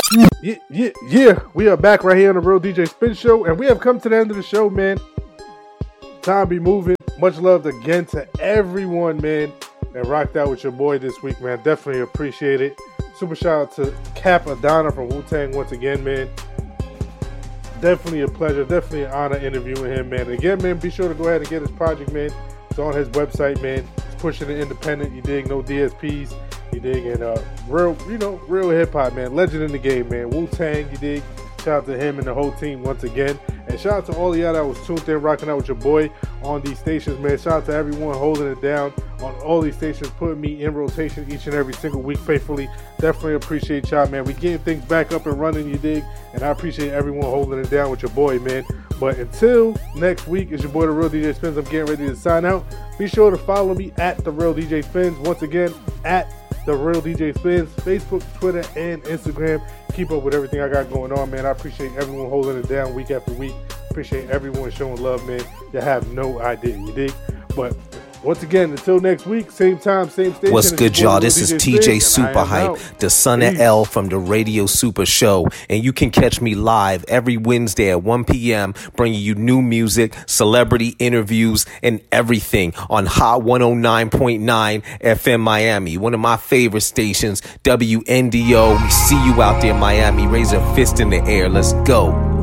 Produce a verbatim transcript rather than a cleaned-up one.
Yeah, yeah, yeah. We are back right here on the Real D J Spin Show, and we have come to the end of the show, man. Time be moving. Much love again to everyone, man, that rocked out with your boy this week, man. Definitely appreciate it. Super shout out to Cap Adana from Wu-Tang once again, man. Definitely a pleasure. Definitely an honor interviewing him, man. And again, man, be sure to go ahead and get his project, man. It's on his website, man. He's pushing it independent. You dig? No D S Ps. You dig? And uh, real, you know, real hip hop, man. Legend in the game, man. Wu-Tang, you dig? Shout out to him and the whole team once again. And shout out to all of y'all that was tuned in, rocking out with your boy on these stations, man. Shout out to everyone holding it down on all these stations, putting me in rotation each and every single week faithfully. Definitely appreciate y'all, man. We getting things back up and running, you dig? And I appreciate everyone holding it down with your boy, man. But until next week, it's your boy, The Real D J Spins. I'm getting ready to sign out. Be sure to follow me at The Real D J Spins. Once again, at The Real D J Spins, Facebook, Twitter, and Instagram. Keep up with everything I got going on, man. I appreciate everyone holding it down week after week. Appreciate everyone showing love, man. You have no idea, you dig? But once again, until next week, same time, same station. What's good, y'all? This is T J Super Hype, the son of L from the Radio Super Show. And you can catch me live every Wednesday at one p.m. bringing you new music, celebrity interviews, and everything on Hot one oh nine point nine F M Miami. One of my favorite stations, W N D O. We see you out there, Miami. Raise a fist in the air. Let's go.